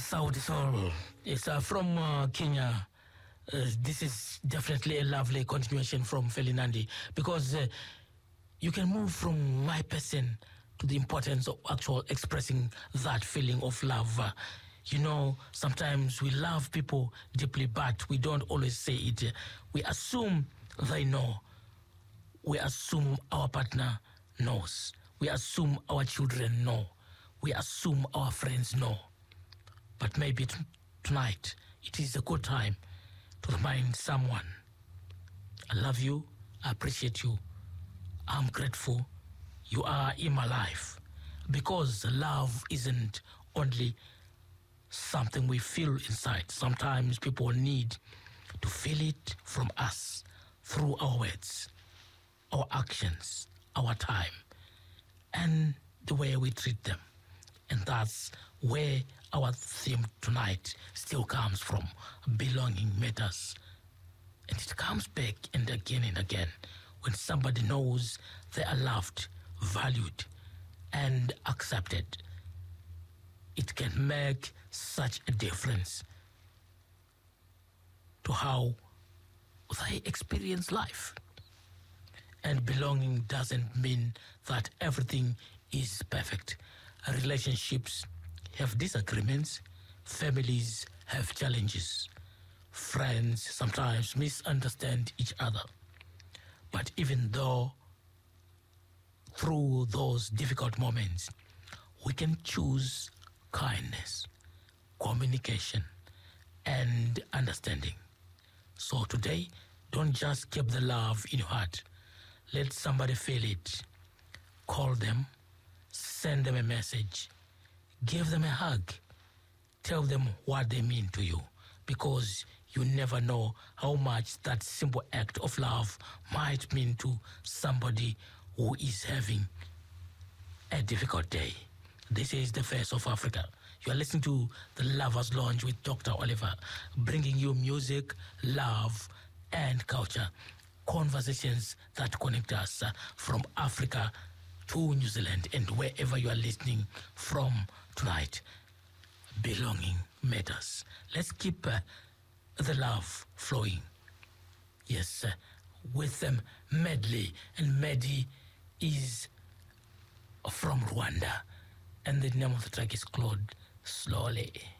Saudi Soul. It's from Kenya. This is definitely a lovely continuation from Felinandi, because you can move from my person to the importance of actual expressing that feeling of love. You know, sometimes we love people deeply, but we don't always say it. We assume they know. We assume our partner knows. We assume our children know. We assume our friends know. But maybe tonight it is a good time to remind someone, I love you, I appreciate you, I'm grateful, you are in my life. Because love isn't only something we feel inside. Sometimes people need to feel it from us through our words, our actions, our time, and the way we treat them. And that's where our theme tonight still comes from. Belonging matters. And it comes back and again when somebody knows they are loved, valued, and accepted. It can make such a difference to how they experience life. And belonging doesn't mean that everything is perfect. Relationships have disagreements, families have challenges, friends sometimes misunderstand each other. But even though through those difficult moments, we can choose kindness, communication, and understanding. So today, don't just keep the love in your heart. Let somebody feel it. Call them, send them a message, give them a hug, tell them what they mean to you, because you never know how much that simple act of love might mean to somebody who is having a difficult day. This is the Face of Africa. You are listening to the Lovers Lounge with Dr. Oliver, bringing you music, love, and culture. Conversations that connect us from Africa to New Zealand and wherever you are listening from tonight. Belonging matters. Let's keep the love flowing. Yes, with Medley. And Medi is from Rwanda. And the name of the track is called Slowly.